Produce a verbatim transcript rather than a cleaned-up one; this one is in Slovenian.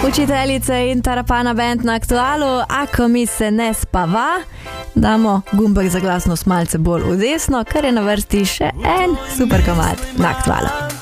Učiteljice in Tarapana band na Aktualu, ako mi se ne spava, damo gumbek za glasnost malce bolj v desno, ker je na vrsti še en super komad na Aktualu.